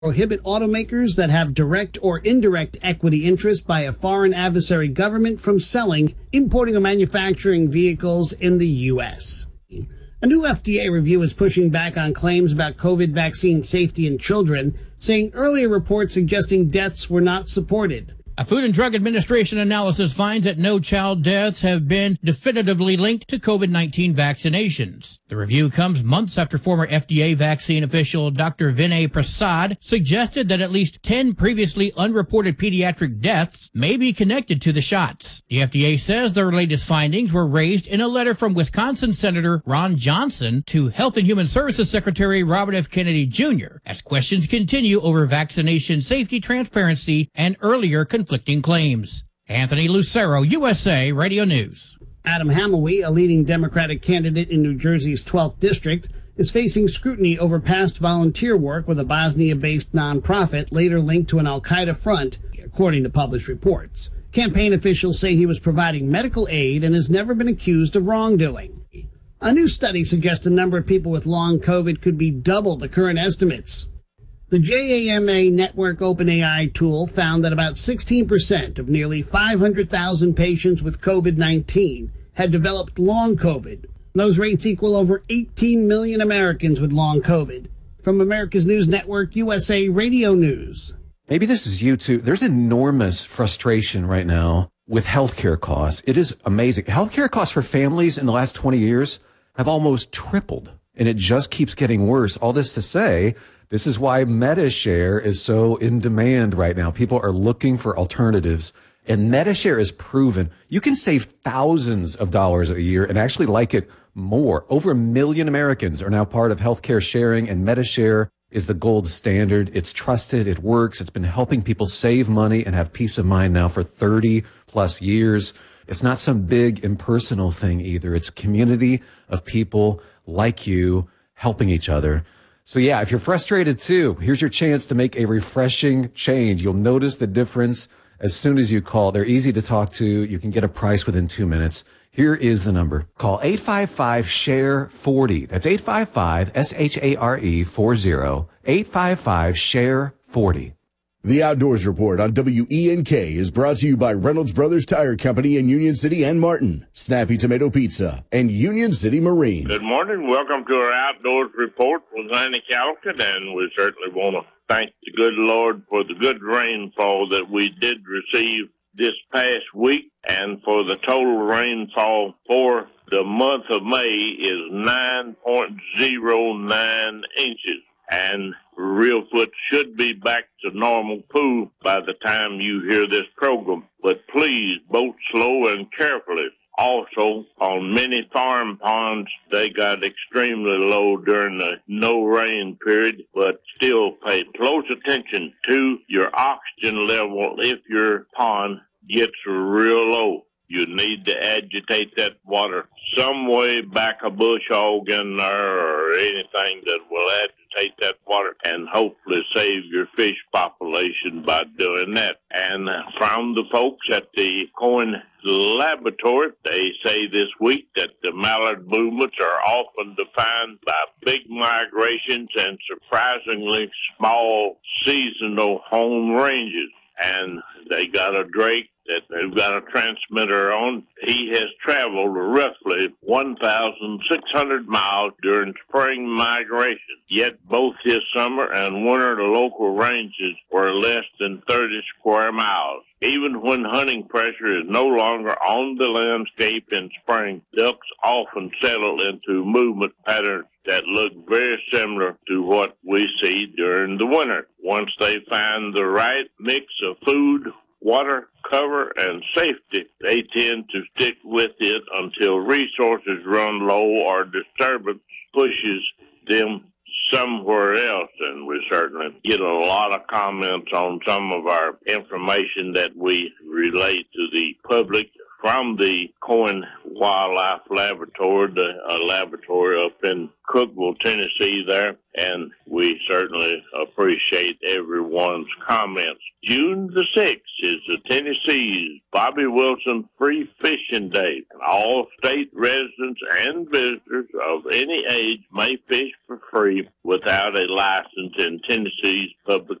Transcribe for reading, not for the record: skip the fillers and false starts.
prohibit automakers that have direct or indirect equity interest by a foreign adversary government from selling, importing, or manufacturing vehicles in the U.S. A new FDA review is pushing back on claims about COVID vaccine safety in children, saying earlier reports suggesting deaths were not supported. A Food and Drug Administration analysis finds that no child deaths have been definitively linked to COVID-19 vaccinations. The review comes months after former FDA vaccine official Dr. Vinay Prasad suggested that at least 10 previously unreported pediatric deaths may be connected to the shots. The FDA says their latest findings were raised in a letter from Wisconsin Senator Ron Johnson to Health and Human Services Secretary Robert F. Kennedy Jr. as questions continue over vaccination safety, transparency, and earlier conflicting claims. Anthony Lucero, USA Radio News. Adam Hamilwy, a leading Democratic candidate in New Jersey's 12th district, is facing scrutiny over past volunteer work with a Bosnia-based nonprofit later linked to an al-Qaeda front, according to published reports. Campaign officials say he was providing medical aid and has never been accused of wrongdoing. A new study suggests the number of people with long COVID could be double the current estimates. The JAMA Network OpenAI tool found that about 16% of nearly 500,000 patients with COVID-19 had developed long COVID. Those rates equal over 18 million Americans with long COVID. From America's News Network, USA Radio News. Maybe this is you too. There's enormous frustration right now with healthcare costs. It is amazing. Healthcare costs for families in the last 20 years have almost tripled, and it just keeps getting worse. All this to say, this is why MediShare is so in demand right now. People are looking for alternatives, and MediShare is proven. You can save thousands of dollars a year and actually like it more. Over 1 million Americans are now part of healthcare sharing, and MediShare is the gold standard. It's trusted. It works. It's been helping people save money and have peace of mind now for 30 plus years. It's not some big impersonal thing either. It's a community of people like you helping each other. So yeah, if you're frustrated too, here's your chance to make a refreshing change. You'll notice the difference as soon as you call. They're easy to talk to. You can get a price within 2 minutes. Here is the number. Call 855-SHARE-40. That's 855-SHARE-40. 855-SHARE-40. The Outdoors Report on WENK is brought to you by Reynolds Brothers Tire Company in Union City and Martin, Snappy Tomato Pizza, and Union City Marine. Good morning. Welcome to our Outdoors Report with Annie Calkin, and we certainly want to thank the good Lord for the good rainfall that we did receive this past week, and for the total rainfall for the month of May is 9.09 inches. And Reelfoot should be back to normal pool by the time you hear this program. But please boat slow and carefully. Also, on many farm ponds, they got extremely low during the no rain period, but still pay close attention to your oxygen level if your pond gets real low. You need to agitate that water some way, back a bush hog in there or anything that will agitate that water and hopefully save your fish population by doing that. And from the folks at the Cohen Laboratory, they say this week that the mallard movements are often defined by big migrations and surprisingly small seasonal home ranges. And they got a drake that they've got a transmitter on. He has traveled roughly 1,600 miles during spring migration, yet both his summer and winter local ranges were less than 30 square miles. Even when hunting pressure is no longer on the landscape in spring, ducks often settle into movement patterns that look very similar to what we see during the winter. Once they find the right mix of food, water, cover, and safety, they tend to stick with it until resources run low or disturbance pushes them somewhere else. And we certainly get a lot of comments on some of our information that we relate to the public from the Cohen Wildlife Laboratory, a laboratory up in Cookeville, Tennessee there. And We certainly appreciate everyone's comments. June the 6th is the Tennessee's Bobby Wilson Free Fishing Day. All state residents and visitors of any age may fish for free without a license in Tennessee's public